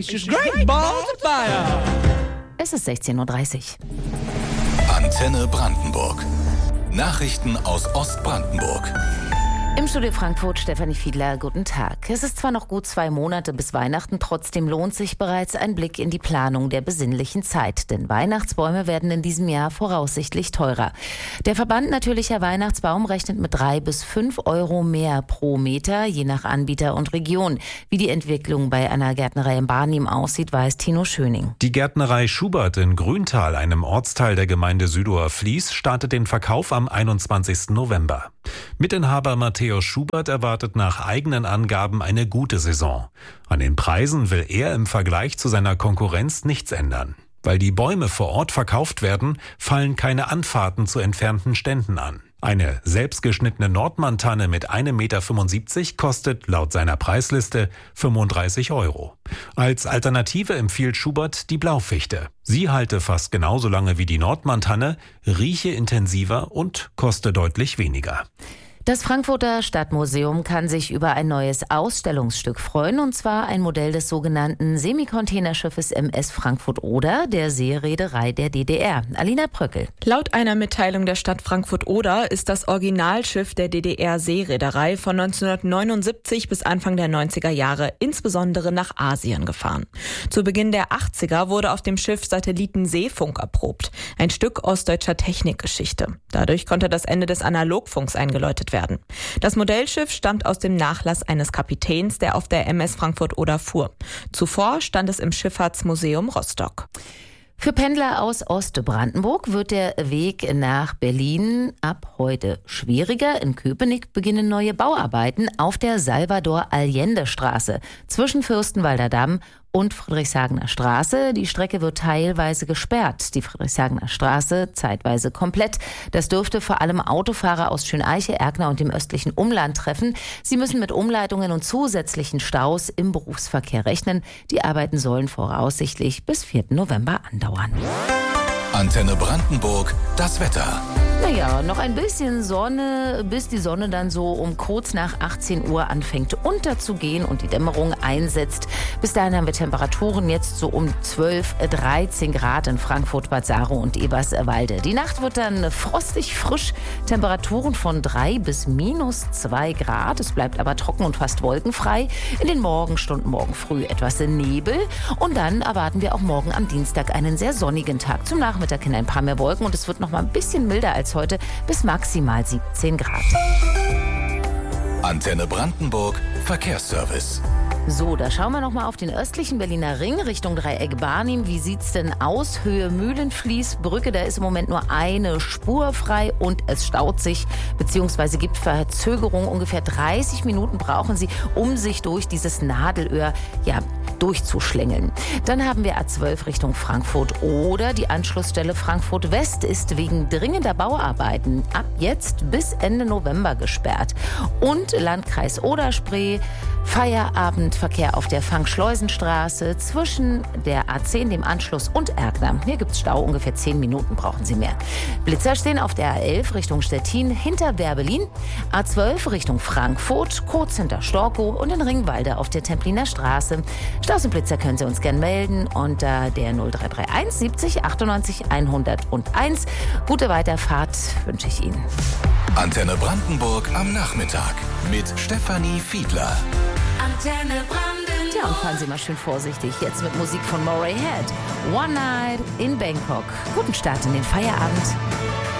It's great balls of fire. Es ist 16:30 Uhr. Antenne Brandenburg. Nachrichten aus Ostbrandenburg. Im Studio Frankfurt Stefanie Fiedler, guten Tag. Es ist zwar noch gut 2 Monate bis Weihnachten, trotzdem lohnt sich bereits ein Blick in die Planung der besinnlichen Zeit. Denn Weihnachtsbäume werden in diesem Jahr voraussichtlich teurer. Der Verband Natürlicher Weihnachtsbaum rechnet mit 3 bis 5 Euro mehr pro Meter, je nach Anbieter und Region. Wie die Entwicklung bei einer Gärtnerei in Barnim aussieht, weiß Tino Schöning. Die Gärtnerei Schubert in Grüntal, einem Ortsteil der Gemeinde Südower Fließ, startet den Verkauf am 21. November. Mitinhaber Matthäus Schubert erwartet nach eigenen Angaben eine gute Saison. An den Preisen will er im Vergleich zu seiner Konkurrenz nichts ändern. Weil die Bäume vor Ort verkauft werden, fallen keine Anfahrten zu entfernten Ständen an. Eine selbstgeschnittene Nordmann-Tanne mit 1,75 Meter kostet laut seiner Preisliste 35 Euro. Als Alternative empfiehlt Schubert die Blaufichte. Sie halte fast genauso lange wie die Nordmann-Tanne, rieche intensiver und koste deutlich weniger. Das Frankfurter Stadtmuseum kann sich über ein neues Ausstellungsstück freuen, und zwar ein Modell des sogenannten Semikontainerschiffes MS Frankfurt-Oder, der Seereederei der DDR. Alina Pröckel. Laut einer Mitteilung der Stadt Frankfurt-Oder ist das Originalschiff der DDR-Seereederei von 1979 bis Anfang der 90er Jahre insbesondere nach Asien gefahren. Zu Beginn der 80er wurde auf dem Schiff Satellitenseefunk erprobt, ein Stück ostdeutscher Technikgeschichte. Dadurch konnte das Ende des Analogfunks eingeläutet werden. Das Modellschiff stammt aus dem Nachlass eines Kapitäns, der auf der MS Frankfurt-Oder fuhr. Zuvor stand es im Schifffahrtsmuseum Rostock. Für Pendler aus Ostbrandenburg wird der Weg nach Berlin ab heute schwieriger. In Köpenick beginnen neue Bauarbeiten auf der Salvador-Allende-Straße zwischen Fürstenwalder Damm und Friedrichshagener Straße. Die Strecke wird teilweise gesperrt. Die Friedrichshagener Straße zeitweise komplett. Das dürfte vor allem Autofahrer aus Schöneiche, Erkner und dem östlichen Umland treffen. Sie müssen mit Umleitungen und zusätzlichen Staus im Berufsverkehr rechnen. Die Arbeiten sollen voraussichtlich bis 4. November andauern. Antenne Brandenburg, das Wetter. Naja, noch ein bisschen Sonne, bis die Sonne dann so um kurz nach 18 Uhr anfängt unterzugehen und die Dämmerung einsetzt. Bis dahin haben wir Temperaturen jetzt so um 12, 13 Grad in Frankfurt, Bad Saro und Eberswalde. Die Nacht wird dann frostig frisch, Temperaturen von 3 bis -2 Grad. Es bleibt aber trocken und fast wolkenfrei. In den Morgenstunden morgen früh etwas Nebel. Und dann erwarten wir auch morgen am Dienstag einen sehr sonnigen Tag. Zum Nachmittag hin ein paar mehr Wolken und es wird noch mal ein bisschen milder als heute, bis maximal 17 Grad. Antenne Brandenburg, Verkehrsservice. So, da schauen wir noch mal auf den östlichen Berliner Ring Richtung Dreieck Barnim. Wie sieht's denn aus? Höhe Mühlenfließbrücke, da ist im Moment nur eine Spur frei und es staut sich bzw. gibt Verzögerung. Ungefähr 30 Minuten brauchen Sie, um sich durch dieses Nadelöhr durchzuschlängeln. Dann haben wir A12 Richtung Frankfurt oder die Anschlussstelle Frankfurt West ist wegen dringender Bauarbeiten ab jetzt bis Ende November gesperrt. Und Landkreis Oder-Spree, Feierabendverkehr auf der Fangschleusenstraße zwischen der A10, dem Anschluss und Erkner. Hier gibt's Stau, ungefähr 10 Minuten brauchen Sie mehr. Blitzer stehen auf der A11 Richtung Stettin hinter Werbelin, A12 Richtung Frankfurt, kurz hinter Storkow und in Ringwalde auf der Templiner Straße. Staus und Blitzer können Sie uns gern melden unter der 0331 70 98 101. Gute Weiterfahrt wünsche ich Ihnen. Antenne Brandenburg am Nachmittag mit Stefanie Fiedler. Antenne Brandenburg. Ja, und fahren Sie mal schön vorsichtig. Jetzt mit Musik von Moray Head. One Night in Bangkok. Guten Start in den Feierabend.